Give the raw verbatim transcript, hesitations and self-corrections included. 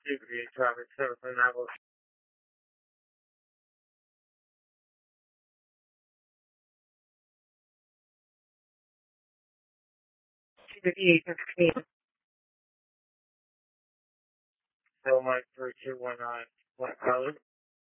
degree traffic service and I will fifty-eight fifteen. So like three two one nine. What code?